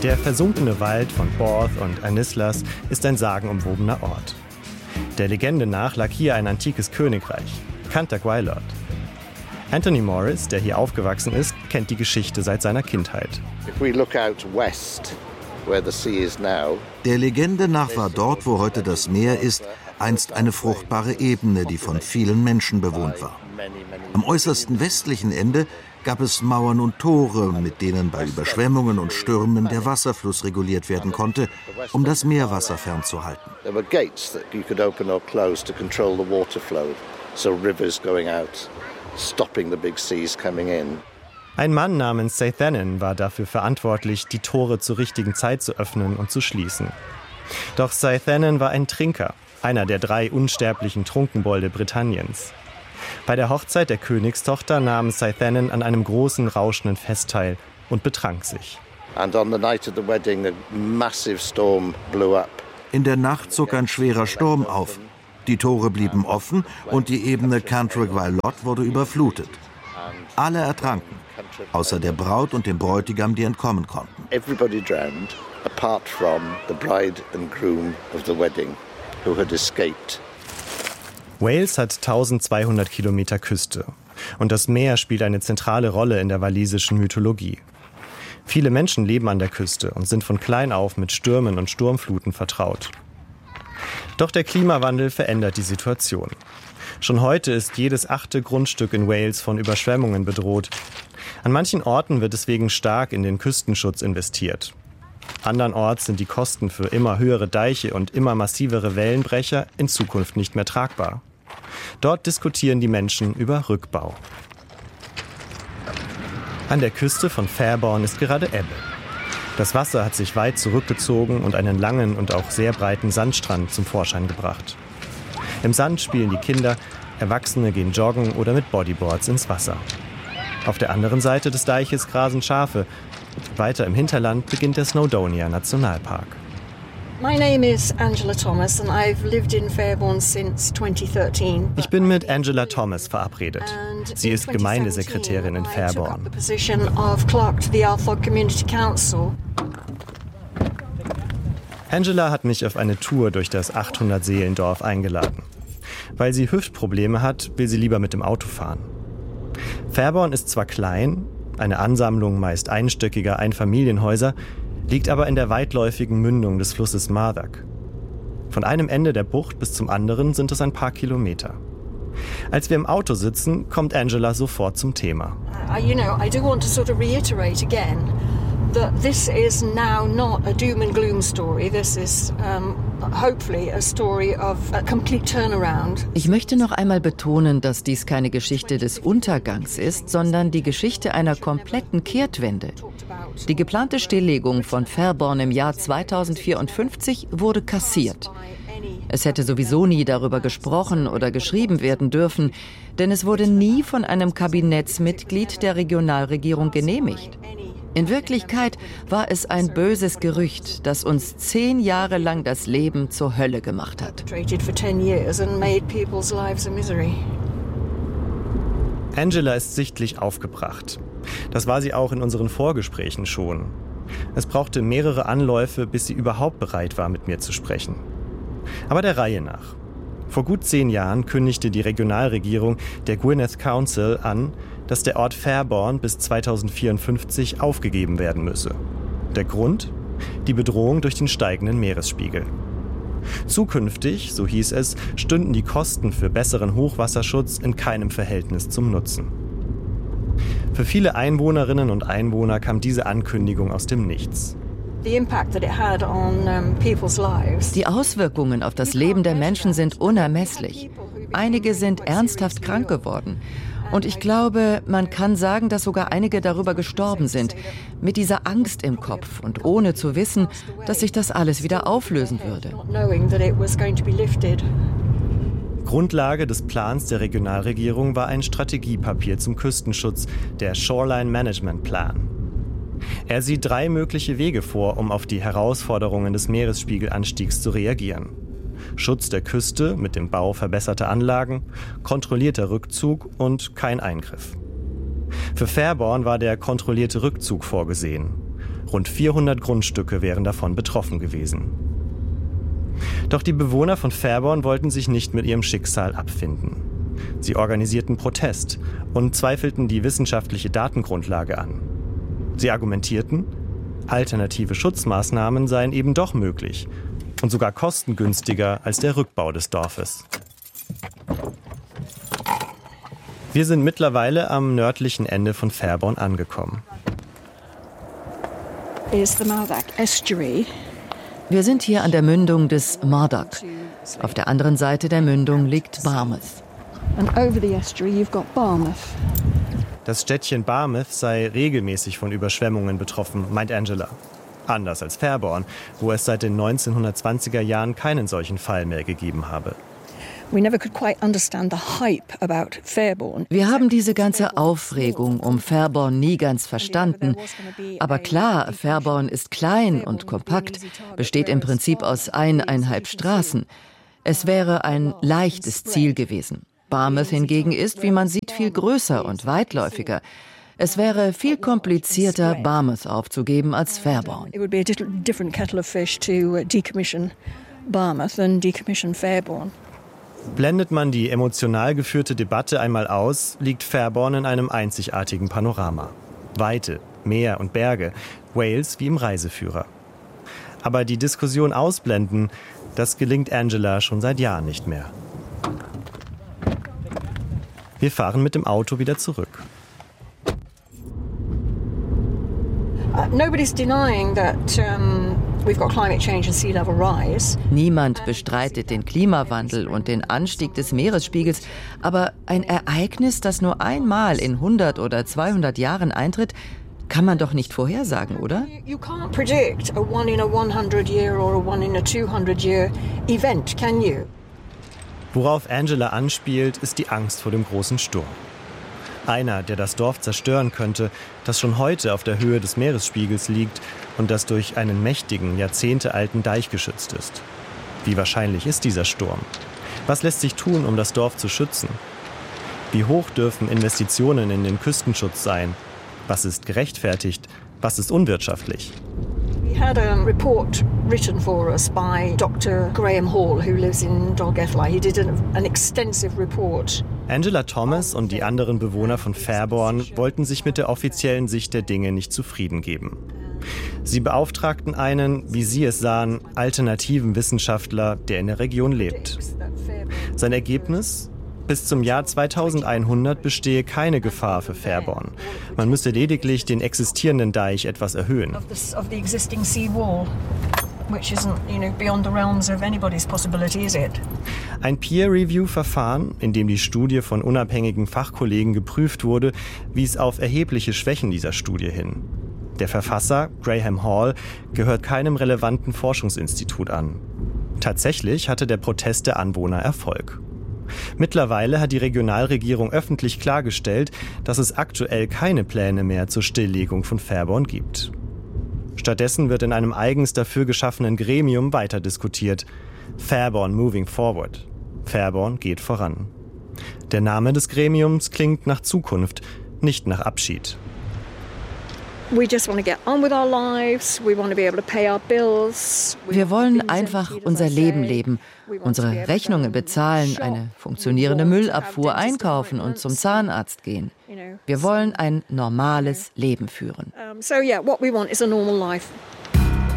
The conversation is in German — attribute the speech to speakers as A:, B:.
A: Der versunkene Wald von Borth und Anislas ist ein sagenumwobener Ort. Der Legende nach lag hier ein antikes Königreich, Canthac Gwaelod. Anthony Morris, der hier aufgewachsen ist, kennt die Geschichte seit seiner Kindheit.
B: Der Legende nach war dort, wo heute das Meer ist, einst eine fruchtbare Ebene, die von vielen Menschen bewohnt war. Am äußersten westlichen Ende gab es Mauern und Tore, mit denen bei Überschwemmungen und Stürmen der Wasserfluss reguliert werden konnte, um das Meerwasser fernzuhalten.
A: Ein Mann namens Seithanan war dafür verantwortlich, die Tore zur richtigen Zeit zu öffnen und zu schließen. Doch Seithanan war ein Trinker, einer der 3 unsterblichen Trunkenbolde Britanniens. Bei der Hochzeit der Königstochter nahm Seithanan an einem großen, rauschenden Fest teil und betrank sich.
B: In der Nacht zog ein schwerer Sturm auf. Die Tore blieben offen und die Ebene Canthac Gwaelod wurde überflutet. Alle ertranken, außer der Braut und dem Bräutigam, die entkommen konnten.
C: Everybody drowned, apart from the bride and groom of the wedding, who had escaped.
A: Wales hat 1200 Kilometer Küste und das Meer spielt eine zentrale Rolle in der walisischen Mythologie. Viele Menschen leben an der Küste und sind von klein auf mit Stürmen und Sturmfluten vertraut. Doch der Klimawandel verändert die Situation. Schon heute ist jedes 8. Grundstück in Wales von Überschwemmungen bedroht. An manchen Orten wird deswegen stark in den Küstenschutz investiert. Andernorts sind die Kosten für immer höhere Deiche und immer massivere Wellenbrecher in Zukunft nicht mehr tragbar. Dort diskutieren die Menschen über Rückbau. An der Küste von Fairbairn ist gerade Ebbe. Das Wasser hat sich weit zurückgezogen und einen langen und auch sehr breiten Sandstrand zum Vorschein gebracht. Im Sand spielen die Kinder, Erwachsene gehen joggen oder mit Bodyboards ins Wasser. Auf der anderen Seite des Deiches grasen Schafe. Weiter im Hinterland beginnt der Snowdonia Nationalpark.
D: My name is Angela Thomas and I've lived in Fairbairn since 2013.
A: Ich bin mit Angela Thomas verabredet. Sie ist Gemeindesekretärin in Fairbairn. Angela hat mich auf eine Tour durch das 800-Seelendorf eingeladen. Weil sie Hüftprobleme hat, will sie lieber mit dem Auto fahren. Fairbairn ist zwar klein, eine Ansammlung meist einstöckiger Einfamilienhäuser, liegt aber in der weitläufigen Mündung des Flusses Marthac. Von einem Ende der Bucht bis zum anderen sind es ein paar Kilometer. Als wir im Auto sitzen, kommt Angela sofort zum Thema.
D: I do want to sort of reiterate again that this is now not a doom and gloom story. This is hopefully a story of a complete turnaround.
E: Ich möchte noch einmal betonen, dass dies keine Geschichte des Untergangs ist, sondern die Geschichte einer kompletten Kehrtwende. Die geplante Stilllegung von Fairbairn im Jahr 2054 wurde kassiert. Es hätte sowieso nie darüber gesprochen oder geschrieben werden dürfen, denn es wurde nie von einem Kabinettsmitglied der Regionalregierung genehmigt. In Wirklichkeit war es ein böses Gerücht, das uns 10 Jahre lang das Leben zur Hölle gemacht hat.
A: Angela ist sichtlich aufgebracht. Das war sie auch in unseren Vorgesprächen schon. Es brauchte mehrere Anläufe, bis sie überhaupt bereit war, mit mir zu sprechen. Aber der Reihe nach. Vor gut 10 Jahren kündigte die Regionalregierung der Gwynedd Council an, dass der Ort Fairbairn bis 2054 aufgegeben werden müsse. Der Grund? Die Bedrohung durch den steigenden Meeresspiegel. Zukünftig, so hieß es, stünden die Kosten für besseren Hochwasserschutz in keinem Verhältnis zum Nutzen. Für viele Einwohnerinnen und Einwohner kam diese Ankündigung aus dem Nichts.
E: Die Auswirkungen auf das Leben der Menschen sind unermesslich. Einige sind ernsthaft krank geworden. Und ich glaube, man kann sagen, dass sogar einige darüber gestorben sind, mit dieser Angst im Kopf und ohne zu wissen, dass sich das alles wieder auflösen würde.
A: Grundlage des Plans der Regionalregierung war ein Strategiepapier zum Küstenschutz, der Shoreline Management Plan. Er sieht 3 mögliche Wege vor, um auf die Herausforderungen des Meeresspiegelanstiegs zu reagieren. Schutz der Küste mit dem Bau verbesserter Anlagen, kontrollierter Rückzug und kein Eingriff. Für Fairbairn war der kontrollierte Rückzug vorgesehen. Rund 400 Grundstücke wären davon betroffen gewesen. Doch die Bewohner von Fairborn wollten sich nicht mit ihrem Schicksal abfinden. Sie organisierten Protest und zweifelten die wissenschaftliche Datengrundlage an. Sie argumentierten, alternative Schutzmaßnahmen seien eben doch möglich und sogar kostengünstiger als der Rückbau des Dorfes. Wir sind mittlerweile am nördlichen Ende von Fairborn angekommen.
E: Wir sind hier an der Mündung des Murdoch. Auf der anderen Seite der Mündung liegt Barmouth.
A: Das Städtchen Barmouth sei regelmäßig von Überschwemmungen betroffen, meint Angela. Anders als Fairborn, wo es seit den 1920er Jahren keinen solchen Fall mehr gegeben habe.
E: Wir haben diese ganze Aufregung um Fairborn nie ganz verstanden. Aber klar, Fairborn ist klein und kompakt, besteht im Prinzip aus 1,5 Straßen. Es wäre ein leichtes Ziel gewesen. Barmouth hingegen ist, wie man sieht, viel größer und weitläufiger. Es wäre viel komplizierter, Barmouth aufzugeben als Fairborn.
A: Blendet man die emotional geführte Debatte einmal aus, liegt Fairborn in einem einzigartigen Panorama. Weite, Meer und Berge, Wales wie im Reiseführer. Aber die Diskussion ausblenden, das gelingt Angela schon seit Jahren nicht mehr. Wir fahren mit dem Auto wieder zurück.
E: Niemand bestreitet den Klimawandel und den Anstieg des Meeresspiegels, aber ein Ereignis, das nur einmal in 100 oder 200 Jahren eintritt, kann man doch nicht vorhersagen, oder?
D: You can't predict a 1 in a 100 year or a 1 in a 200 year event, can you?
A: Worauf Angela anspielt, ist die Angst vor dem großen Sturm. Einer, der das Dorf zerstören könnte, das schon heute auf der Höhe des Meeresspiegels liegt und das durch einen mächtigen, jahrzehntealten Deich geschützt ist. Wie wahrscheinlich ist dieser Sturm? Was lässt sich tun, um das Dorf zu schützen? Wie hoch dürfen Investitionen in den Küstenschutz sein? Was ist gerechtfertigt? Was ist unwirtschaftlich?
D: We had a report written for us by Dr. Graham Hall, who lives in Dolgellau. He did an extensive report.
A: Angela Thomas und die anderen Bewohner von Fairborn wollten sich mit der offiziellen Sicht der Dinge nicht zufrieden geben. Sie beauftragten einen, wie sie es sahen, alternativen Wissenschaftler, der in der Region lebt. Sein Ergebnis? Bis zum Jahr 2100 bestehe keine Gefahr für Fairborn. Man müsse lediglich den existierenden Deich etwas erhöhen. Ein Peer-Review-Verfahren, in dem die Studie von unabhängigen Fachkollegen geprüft wurde, wies auf erhebliche Schwächen dieser Studie hin. Der Verfasser, Graham Hall, gehört keinem relevanten Forschungsinstitut an. Tatsächlich hatte der Protest der Anwohner Erfolg. Mittlerweile hat die Regionalregierung öffentlich klargestellt, dass es aktuell keine Pläne mehr zur Stilllegung von Fairborn gibt. Stattdessen wird in einem eigens dafür geschaffenen Gremium weiter diskutiert. Fairborn Moving Forward. Fairborn geht voran. Der Name des Gremiums klingt nach Zukunft, nicht nach Abschied.
E: Wir wollen einfach unser Leben leben, unsere Rechnungen bezahlen, eine funktionierende Müllabfuhr einkaufen und zum Zahnarzt gehen. Wir wollen ein normales Leben führen.
D: So yeah, what we want is a normal life.